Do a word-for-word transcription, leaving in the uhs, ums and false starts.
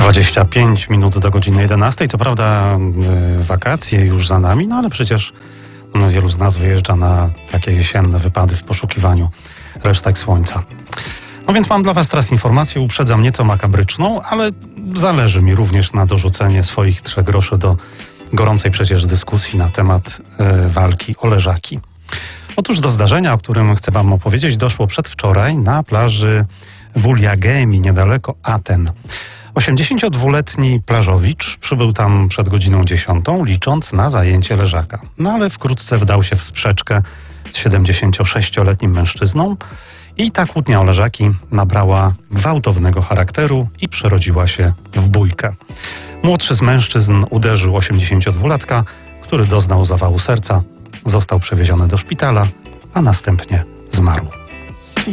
dwadzieścia pięć minut do godziny jedenastej. Co prawda y, wakacje już za nami, no ale przecież no, wielu z nas wyjeżdża na takie jesienne wypady w poszukiwaniu resztek słońca. No więc mam dla was teraz informację, uprzedzam nieco makabryczną, ale zależy mi również na dorzucenie swoich trzech groszy do gorącej przecież dyskusji na temat y, walki o leżaki. Otóż do zdarzenia, o którym chcę wam opowiedzieć, doszło przedwczoraj na plaży Wuliagemi, niedaleko Aten. osiemdziesięciodwuletni plażowicz przybył tam przed godziną dziesiątą, licząc na zajęcie leżaka. No ale wkrótce wdał się w sprzeczkę z siedemdziesięciosześcioletnim mężczyzną i ta kłótnia o leżaki nabrała gwałtownego charakteru i przerodziła się w bójkę. Młodszy z mężczyzn uderzył osiemdziesięciodwulatka, który doznał zawału serca, został przewieziony do szpitala, a następnie zmarł.